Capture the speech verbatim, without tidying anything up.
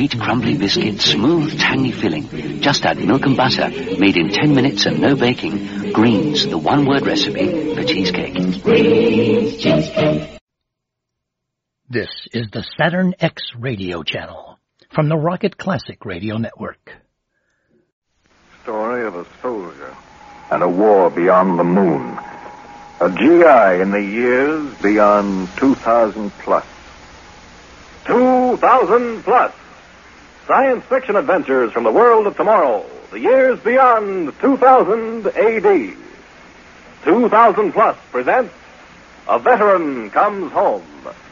sweet, crumbly biscuit, smooth, tangy filling. Just add milk and butter, made in ten minutes and no baking. Greens, the one-word recipe for cheesecake. Greens cheesecake. This is the Saturn X radio channel from the Rocket Classic Radio Network. Story of a soldier and a war beyond the moon. A G I in the years beyond two thousand plus. two thousand plus. Science fiction adventures from the world of tomorrow. The years beyond two thousand A D. two thousand plus presents A Veteran Comes Home.